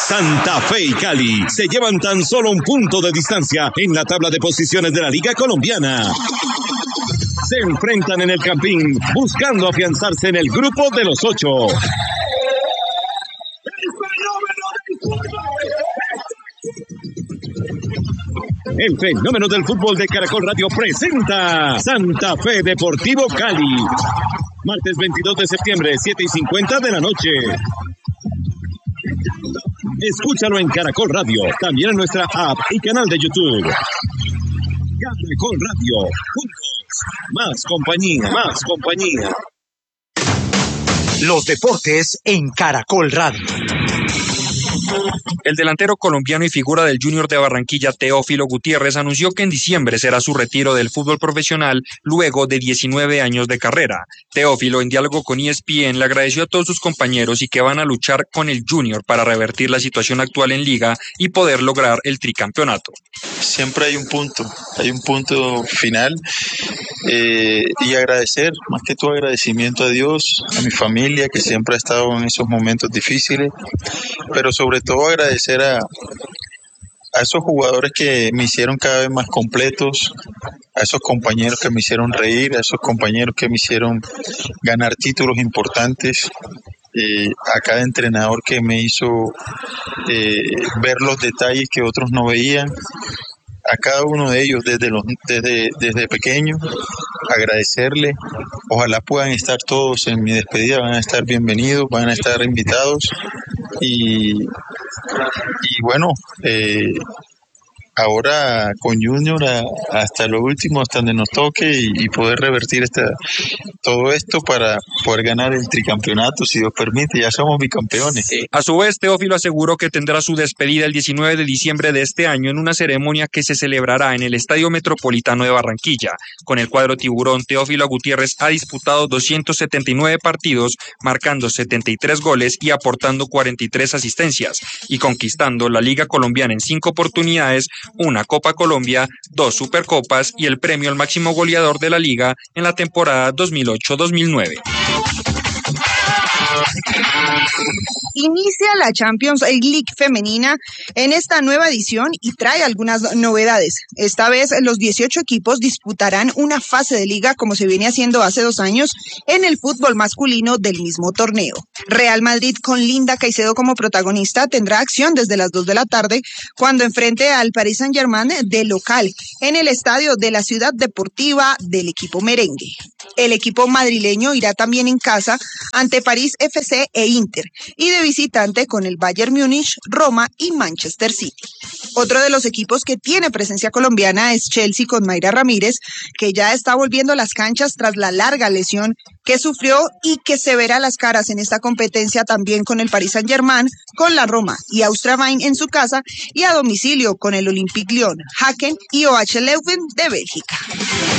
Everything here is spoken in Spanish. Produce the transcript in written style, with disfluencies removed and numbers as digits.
Santa Fe y Cali se llevan tan solo un punto de distancia en la tabla de posiciones de la Liga Colombiana. Se enfrentan en el Campín buscando afianzarse en el grupo de los 8. El fenómeno del fútbol de Caracol Radio presenta Santa Fe Deportivo Cali. Martes 22 de septiembre, 7:50 de la noche. Escúchalo en Caracol Radio, también en nuestra app y canal de YouTube. Caracol Radio, juntos, más compañía, más compañía. Los deportes en Caracol Radio. El delantero colombiano y figura del Junior de Barranquilla, Teófilo Gutiérrez, anunció que en diciembre será su retiro del fútbol profesional luego de 19 años de carrera. Teófilo, en diálogo con ESPN, le agradeció a todos sus compañeros y que van a luchar con el Junior para revertir la situación actual en Liga y poder lograr el tricampeonato. Siempre hay un punto final y agradecer, más que todo agradecimiento a Dios, a mi familia que siempre ha estado en esos momentos difíciles, pero sobre todo agradecer a esos jugadores que me hicieron cada vez más completos, a esos compañeros que me hicieron reír, a esos compañeros que me hicieron ganar títulos importantes, a cada entrenador que me hizo ver los detalles que otros no veían, a cada uno de ellos desde pequeño, agradecerle. Ojalá puedan estar todos en mi despedida, van a estar bienvenidos, van a estar invitados y bueno, ahora con Junior hasta lo último, hasta donde nos toque y poder revertir todo esto para poder ganar el tricampeonato, si Dios permite. Ya somos bicampeones. A su vez, Teófilo aseguró que tendrá su despedida el 19 de diciembre de este año en una ceremonia que se celebrará en el Estadio Metropolitano de Barranquilla. Con el cuadro tiburón, Teófilo Gutiérrez ha disputado 279 partidos, marcando 73 goles y aportando 43 asistencias, y conquistando la Liga Colombiana en 5 oportunidades, una Copa Colombia, 2 Supercopas y el premio al máximo goleador de la Liga en la temporada 2008-2009. Inicia la Champions League femenina en esta nueva edición y trae algunas novedades. Esta vez los 18 equipos disputarán una fase de liga como se viene haciendo hace 2 años en el fútbol masculino del mismo torneo. Real Madrid, con Linda Caicedo como protagonista, tendrá acción desde las 2 de la tarde cuando enfrente al Paris Saint-Germain de local en el estadio de la Ciudad Deportiva del equipo merengue. El equipo madrileño irá también en casa ante París FC e Inter y de visitante con el Bayern Múnich, Roma y Manchester City. Otro de los equipos que tiene presencia colombiana es Chelsea con Mayra Ramírez, que ya está volviendo a las canchas tras la larga lesión que sufrió y que se verá las caras en esta competencia también con el Paris Saint-Germain, con la Roma y Austria Wien en su casa y a domicilio con el Olympique Lyon, Haken y OH Leuven de Bélgica.